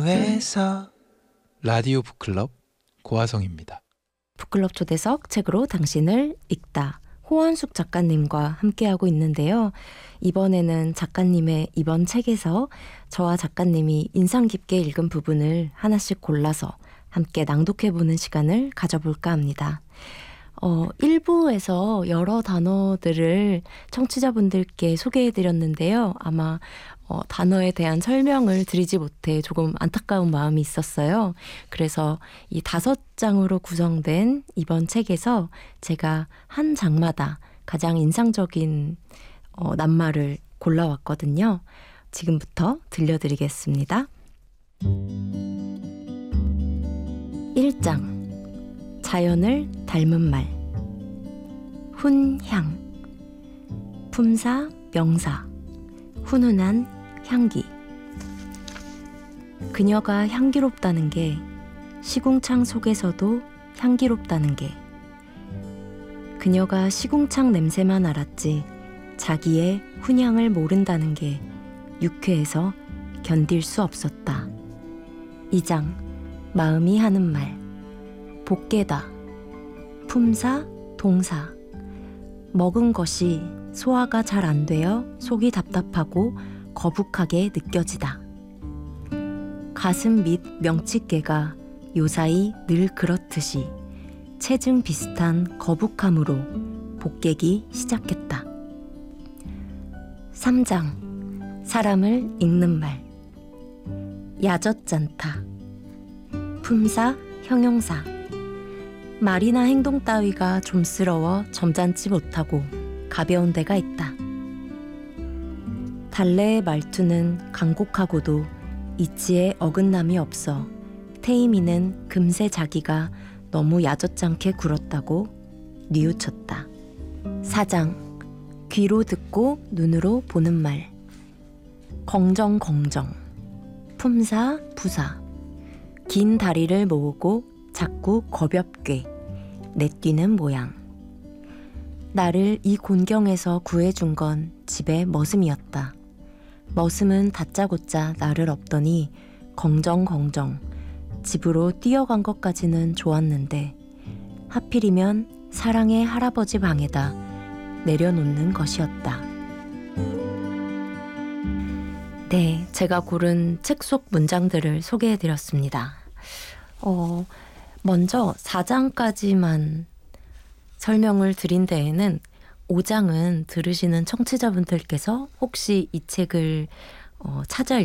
학교에서 라디오 북클럽 고화성입니다. 북클럽 초대석 책으로 당신을 읽다. 호원숙 작가님과 함께하고 있는데요. 이번에는 작가님의 이번 책에서 저와 작가님이 인상 깊게 읽은 부분을 하나씩 골라서 함께 낭독해보는 시간을 가져볼까 합니다. 1부에서 여러 단어들을 청취자분들께 소개해드렸는데요. 아마 단어에 대한 설명을 드리지 못해 조금 안타까운 마음이 있었어요. 그래서 이 5장으로 구성된 이번 책에서 제가 한 장마다 가장 인상적인 낱말을 골라왔거든요. 지금부터 들려드리겠습니다. 1장 자연을 닮은 말. 훈향. 품사, 명사. 훈훈한 향기. 그녀가 향기롭다는 게 시궁창 속에서도 향기롭다는 게. 그녀가 시궁창 냄새만 알았지 자기의 훈향을 모른다는 게 유쾌해서 견딜 수 없었다. 2장 마음이 하는 말. 복개다. 품사, 동사. 먹은 것이 소화가 잘 안 되어 속이 답답하고 거북하게 느껴지다. 가슴 및 명치께가 요사이 늘 그렇듯이 체증 비슷한 거북함으로 복개기 시작했다. 3장 사람을 읽는 말. 야젓잖다. 품사, 형용사. 말이나 행동 따위가 좀스러워 점잖지 못하고 가벼운 데가 있다. 달래의 말투는 간곡하고도 이치에 어긋남이 없어 태임이는 금세 자기가 너무 야젓잖게 굴었다고 뉘우쳤다. 4장 귀로 듣고 눈으로 보는 말. 긍정긍정. 품사, 부사. 긴 다리를 모으고 자꾸 거볍게 내뛰는 모양. 나를 이 곤경에서 구해준 건 집의 머슴이었다. 머슴은 다짜고짜 나를 업더니 긍정긍정 집으로 뛰어간 것까지는 좋았는데 하필이면 사랑의 할아버지 방에다 내려놓는 것이었다. 네, 제가 고른 책 속 문장들을 소개해드렸습니다. 먼저 4장까지만 설명을 드린 데에는 5장은 들으시는 청취자분들께서 혹시 이 책을 찾아